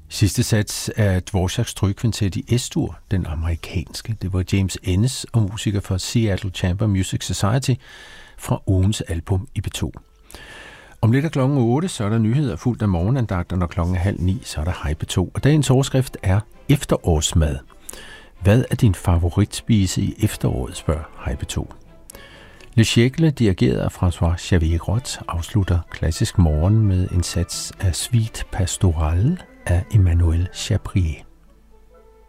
Sidste sats er Dvořáks strygkvintet i S-dur, den amerikanske. Det var James Ennis og musiker for Seattle Chamber Music Society fra ugens album i P2. Om lidt klokken 8, så er der nyheder fuldt af morgenandagten, og klokken 8:30, så er der Hej P2. Og dagens overskrift er efterårsmad. Hvad er din favoritspise i efteråret, spørger Hej P2. Le Siècle, dirigeret af François Xavier Roth, afslutter Klassisk Morgen med en sats af Suite Pastorale af Emmanuel Chabrier.